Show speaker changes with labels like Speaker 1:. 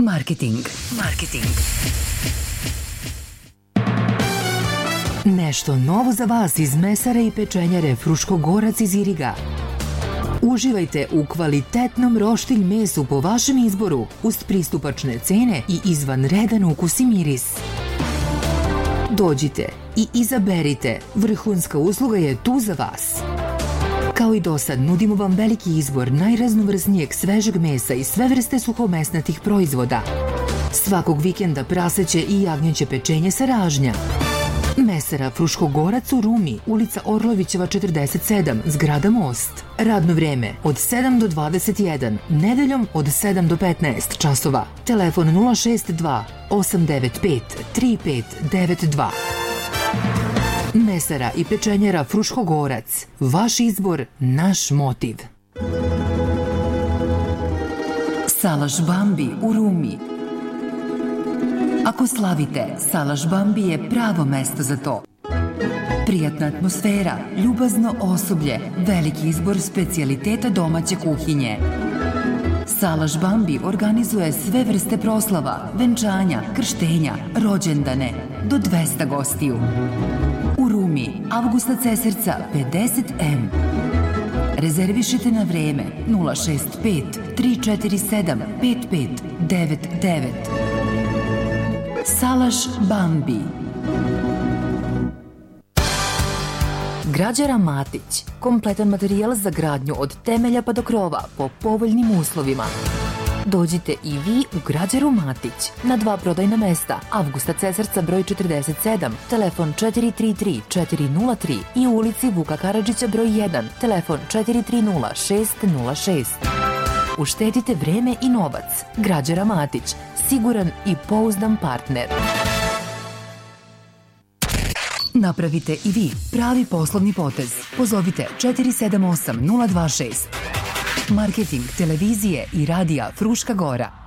Speaker 1: Marketing. Nešto novo za vas iz mesare i pečenjare Fruškogorac iz Iriga. Uživajte u kvalitetnom roštilj mesu po vašem izboru, uz pristupačne cene i izvanredan ukus i miris. Dođite i izaberite, vrhunska usluga je tu za vas. Kao i do sad, nudimo vam veliki izbor najraznovrsnijeg svežeg mesa i sve vrste suhomesnatih proizvoda. Svakog vikenda praseće i jagnjeće pečenje sa ražnja. Mesara Fruškogorac u Rumi, ulica Orlovićeva 47, zgrada Most. Radno vreme od 7 do 21, nedeljom od 7 do 15 časova. Telefon 062 895 3592. Mesara i pečenjara Fruškogorac. Vaš izbor, naš motiv. Salaš Bambi u Rumi. Ako slavite, Salaš Bambi je pravo mesto za to. Prijatna atmosfera, ljubazno osoblje, veliki izbor specijaliteta domaće kuhinje. Salaš Bambi organizuje sve vrste proslava, venčanja, krštenja, rođendane, do 200 gostiju. U Rumi, Avgusta Ceserca 50M. Rezervišite na vreme 065 347 5599. Salaš Bambi. Građara Matić. Kompletan materijal za gradnju od temelja pa do krova po povoljnim uslovima. Dođite i vi u Građaru Matić na 2 prodajna mesta. Avgusta Cesarca broj 47, telefon 433 403 i u ulici Vuka Karadžića broj 1, telefon 430 606. Uštedite vreme i novac. Građara Matić, siguran i pouzdan partner. Napravite i vi pravi poslovni potez. Pozovite 478 026. Marketing televizije i radija Fruška Gora.